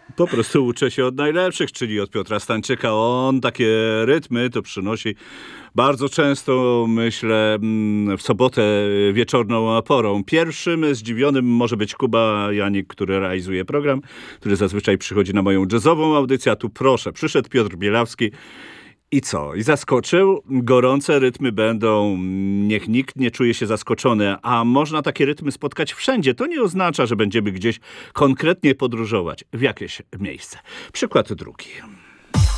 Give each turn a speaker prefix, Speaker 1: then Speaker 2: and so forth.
Speaker 1: Po prostu uczę się od najlepszych, czyli od Piotra Stańczyka. On takie rytmy to przynosi bardzo często, myślę, w sobotę wieczorną porą. Pierwszym zdziwionym może być Kuba Janik, który realizuje program, który zazwyczaj przychodzi na moją jazzową audycję, a tu proszę, przyszedł Piotr Bielawski. I co? I zaskoczył? Gorące rytmy będą. Niech nikt nie czuje się zaskoczony, a można takie rytmy spotkać wszędzie. To nie oznacza, że będziemy gdzieś konkretnie podróżować w jakieś miejsce. Przykład drugi.